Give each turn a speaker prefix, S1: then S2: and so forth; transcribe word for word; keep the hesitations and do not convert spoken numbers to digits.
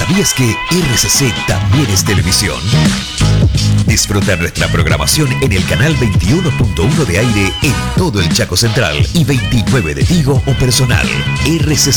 S1: ¿Sabías que R C C también es televisión? Disfruta nuestra programación en el canal veintiuno punto uno de aire en todo el Chaco Central y veintinueve de Tigo o Personal. R C C